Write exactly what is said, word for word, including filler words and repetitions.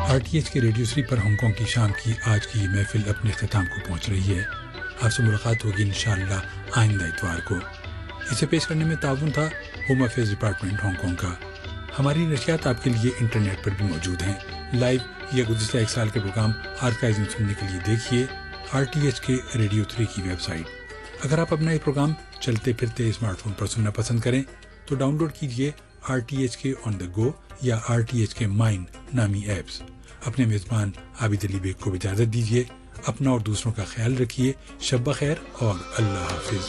RTH के radio three पर Hong Kong की शाम की आज की महफिल अपने इख्तिताम को पहुंच रही है। आपसे मुलाकात होगी इंशाअल्लाह आइंदा इतवार को। इसे पेश करने में ताउन था होम अफेयर्स डिपार्टमेंट हांगकांग का। हमारी नशियात आपके लिए इंटरनेट पर भी मौजूद हैं। लाइव या गुज़िश्ता एक साल के प्रोग्राम आर्काइव में सुनने के लिए देखिए आरटीएच के रेडियो थ्री की वेबसाइट। अगर आप अपना ये प्रोग्राम चलते फिरते स्मार्टफोन पर सुनना पसंद करें तो डाउनलोड कीजिए आरटीएच के ऑन द गो या आरटीएच के माइन नामी ऐप्स। अपने मेज़बान आबिद अली बेग को इजाज़त दीजिए। अपना और दूसरों का ख्याल रखिए। शब ब खैर और अल्लाह हाफिज।